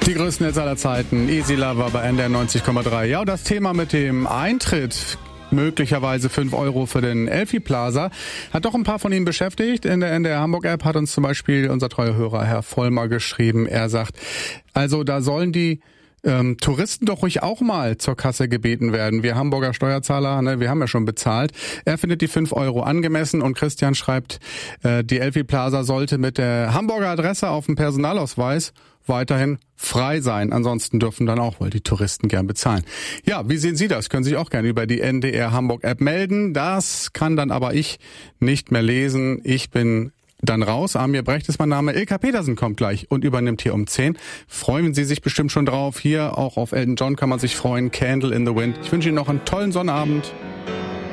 Die größten Hits aller Zeiten, Easy Lover bei NDR 90,3. Ja, und das Thema mit dem Eintritt, möglicherweise 5 € für den Elfi Plaza, hat doch ein paar von Ihnen beschäftigt. In der NDR Hamburg App hat uns zum Beispiel unser treuer Hörer Herr Vollmer geschrieben. Er sagt, also da sollen die Touristen doch ruhig auch mal zur Kasse gebeten werden. Wir Hamburger Steuerzahler, ne, wir haben ja schon bezahlt. Er findet die 5 € angemessen und Christian schreibt, die Elfi Plaza sollte mit der Hamburger Adresse auf dem Personalausweis weiterhin frei sein. Ansonsten dürfen dann auch wohl die Touristen gern bezahlen. Ja, wie sehen Sie das? Können Sie sich auch gerne über die NDR Hamburg App melden. Das kann dann aber ich nicht mehr lesen. Ich bin dann raus. Amir Brecht ist mein Name. Ilka Petersen kommt gleich und übernimmt hier um 10. Freuen Sie sich bestimmt schon drauf. Hier auch auf Elton John kann man sich freuen. Candle in the Wind. Ich wünsche Ihnen noch einen tollen Sonnabend.